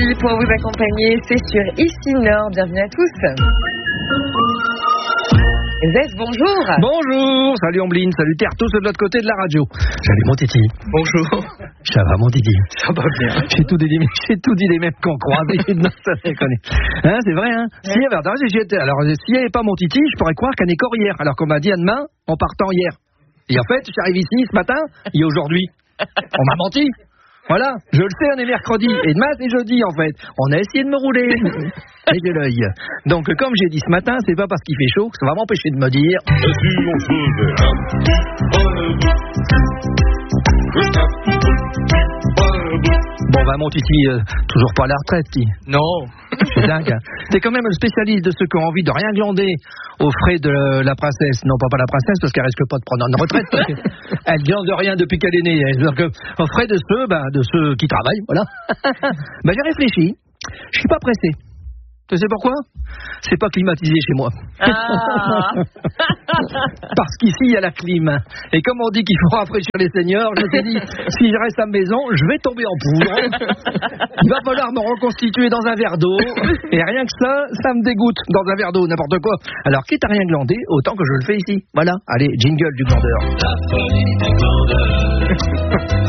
Jules pour vous accompagner. C'est sur Ici Nord. Bienvenue à tous. Zef, bonjour. Bonjour, salut Ambline, salut Terre, tous de l'autre côté de la radio. Salut mon Titi. Bonjour. Ça va mon Titi? Ça va bien. J'ai tout dit les mêmes qu'on croise. Non, ça déconne. Hein, c'est vrai, hein? Si, alors, s'il n'y avait pas mon Titi, je pourrais croire qu'un écor hier. Alors qu'on m'a dit à demain, en partant hier. Et en fait, j'arrive ici ce matin, et aujourd'hui. On m'a menti. Voilà, je le sais, on est mercredi, et demain c'est jeudi en fait. On a essayé de me rouler, et j'ai l'œil. Donc comme j'ai dit ce matin, c'est pas parce qu'il fait chaud que ça va m'empêcher de me dire... Bon bah mon Titi, toujours pas à la retraite, Titi. Non. C'est dingue. Hein. T'es quand même le spécialiste de ceux qui ont envie de rien glander aux frais de la princesse. Non, pas la princesse, parce qu'elle risque pas de prendre une retraite. Elle glande rien depuis qu'elle est née. Donc, aux frais de ceux qui travaillent, voilà. J'ai réfléchi. Je suis pas pressé. Tu sais pourquoi? C'est pas climatisé chez moi. Ah. Parce qu'ici, il y a la clim. Et comme on dit qu'il faut rafraîchir les seniors, je me suis dit, si je reste à la maison, je vais tomber en poudre. Il va falloir me reconstituer dans un verre d'eau. Et rien que ça me dégoûte dans un verre d'eau, n'importe quoi. Alors, quitte à rien glander, autant que je le fais ici. Voilà. Allez, jingle du glandeur. La folie des glandeurs.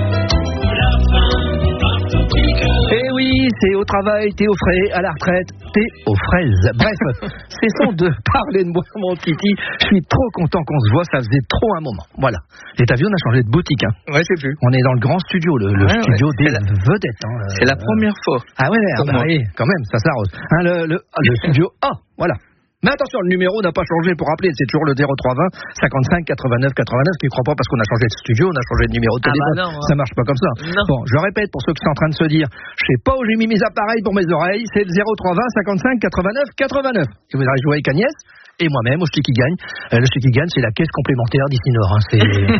Eh oui, c'est au travail, t'es au frais, à la retraite, t'es aux fraises. Bref, cessons de parler de moi, mon Titi. Je suis trop content qu'on se voit, ça faisait trop un moment. Voilà. Et t'as vu, on a changé de boutique. Hein. Ouais, c'est plus. On est dans le grand studio, le studio des vedettes. Hein, c'est la première fois. Ah ouais, oui, quand même, ça s'arrose. Hein, le studio A, voilà. Mais attention, le numéro n'a pas changé pour rappeler, c'est toujours le 0320 55 89 89, qui ne croit pas parce qu'on a changé de studio, on a changé de numéro de téléphone. Non, ça marche pas comme ça. Non. Bon, je répète pour ceux qui sont en train de se dire, je sais pas où j'ai mis mes appareils pour mes oreilles, c'est le 0320 55 89 89. Et vous allez jouer avec Agnès et moi-même au Ch'ti qui gagne. Le Ch'ti qui gagne, c'est la caisse complémentaire d'Ici Nord. Hein,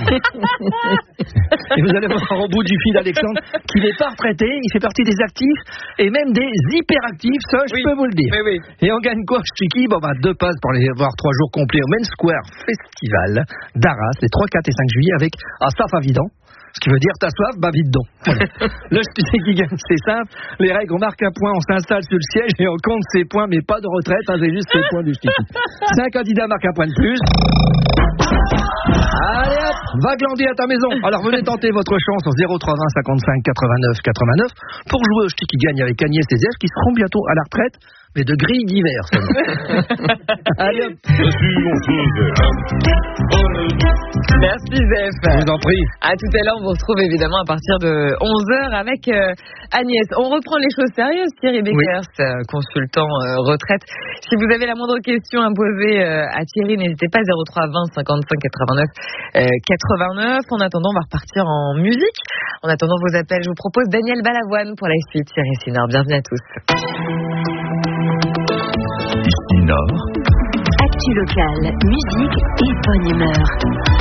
et vous allez voir au bout du fil Alexandre qu'il n'est pas retraité, il fait partie des actifs et même des hyperactifs, ça je peux vous le dire. Oui. Et on gagne quoi, Ch'ti? 2 passes pour aller voir 3 jours complets au Main Square Festival d'Arras, les 3, 4 et 5 juillet avec Asaf Avidan. Ce qui veut dire, t'as soif, vite donc. Voilà. Le Ch'ti qui gagne, c'est simple. Les règles, on marque un point, on s'installe sur le siège et on compte ses points, mais pas de retraite, hein, c'est juste les points du Ch'ti. 5 candidats marquent un point de plus. Allez hop, va glander à ta maison. Alors venez tenter votre chance au 0320 55 89 89 pour jouer au Ch'ti qui gagne avec Agnès et Zef qui seront bientôt à la retraite, mais de grille d'hiver seulement. Allez hop. Merci Zef. Je vous en prie. À tout à l'heure, on vous retrouve évidemment à partir de 11h avec Agnès. On reprend les choses sérieuses, Thierry Beckers, consultant retraite. Si vous avez la moindre question à poser à Thierry, n'hésitez pas, 03 20 55 89 89. En attendant, on va repartir en musique. En attendant vos appels, je vous propose Daniel Balavoine pour la suite. Thierry Sinard, bienvenue à tous. Ici Nord. Actu locale, musique et bonne humeur.